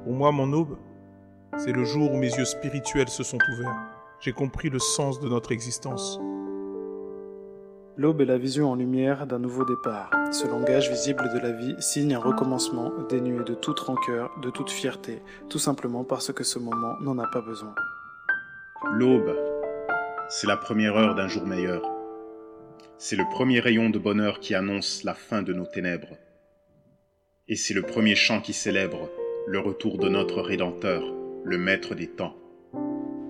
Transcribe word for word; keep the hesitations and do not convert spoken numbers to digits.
Pour moi, mon aube, c'est le jour où mes yeux spirituels se sont ouverts. J'ai compris le sens de notre existence. L'aube est la vision en lumière d'un nouveau départ. Ce langage visible de la vie signe un recommencement dénué de toute rancœur, de toute fierté, tout simplement parce que ce moment n'en a pas besoin. L'aube, c'est la première heure d'un jour meilleur. C'est le premier rayon de bonheur qui annonce la fin de nos ténèbres. Et c'est le premier chant qui célèbre le retour de notre Rédempteur, le Maître des temps.